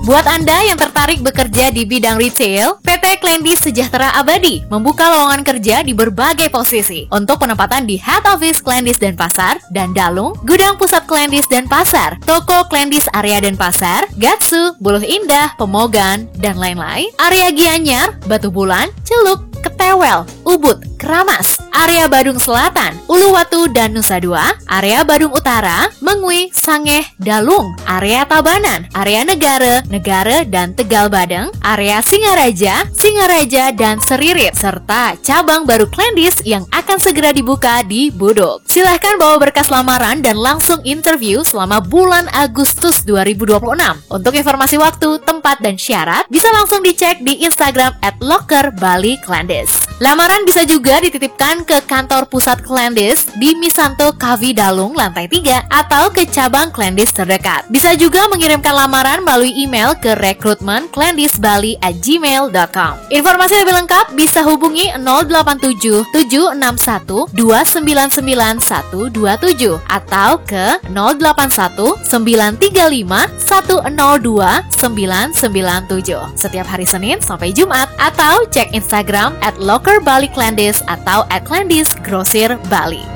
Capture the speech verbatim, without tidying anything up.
Buat Anda yang tertarik bekerja di bidang retail, P T Kleindis Sejahtera Abadi membuka lowongan kerja di berbagai posisi untuk penempatan di Head Office Kleindis Denpasar dan Dalung, Gudang Pusat Kleindis Denpasar, Toko Kleindis Area Denpasar, Gatsu, Buluh Indah, Pemogan, dan lain-lain, area Gianyar, Batu Bulan, Celuk, Ketewel, Ubud, Keramas, area Badung Selatan, Uluwatu dan Nusa Dua, area Badung Utara, Mengwi, Sangeh, Dalung, area Tabanan, area Negara, Negara dan Tegal Badeng, area Singaraja, Singaraja dan Seririt, serta cabang baru Kleindis yang akan segera dibuka di Buduk. Silahkan bawa berkas lamaran dan langsung interview selama bulan Agustus dua ribu dua puluh enam. Untuk informasi waktu, tempat, dan syarat, bisa langsung dicek di Instagram at locker bali kleindis. Lamaran bisa juga dititipkan ke kantor pusat Kleindis di Misanto Kavi Dalung lantai tiga atau ke cabang Kleindis terdekat. Bisa juga mengirimkan lamaran melalui email ke rekrutmen kleindis bali at gmail dot com. Informasi lebih lengkap bisa hubungi nol delapan tujuh tujuh enam satu dua sembilan sembilan satu dua tujuh atau ke nol delapan satu sembilan tiga lima satu nol dua sembilan sembilan tujuh setiap hari Senin sampai Jumat, atau cek Instagram at locker bali kleindis atau at kleindis grosir bali.